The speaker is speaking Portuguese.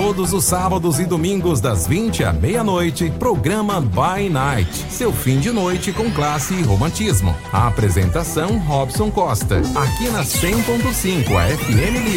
Todos os sábados e domingos das 20 à meia-noite, programa By Night, seu fim de noite com classe e romantismo. A apresentação Robson Costa, aqui na 100.5 a FM